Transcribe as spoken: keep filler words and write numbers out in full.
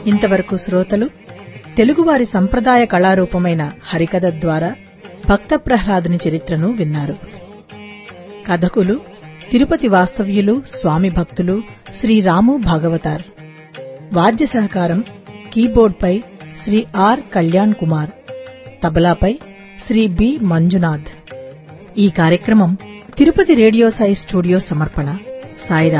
ఇంతవరకు శ్రోతలు తెలుగువారి సంప్రదాయ కళారూపమైన హరికథ ద్వారా భక్త ప్రహ్లాదుని చరిత్రను విన్నారు. కథకులు తిరుపతి వాస్తవ్యులు, స్వామి భక్తులు శ్రీ రాము భాగవతార్. వాద్య సహకారం కీబోర్డ్పై శ్రీ ఆర్ కళ్యాణ్ కుమార్, తబలాపై శ్రీ బి మంజునాథ్. ఈ కార్యక్రమం తిరుపతి రేడియో సాయి స్టూడియో సమర్పణ. సాయిరాం.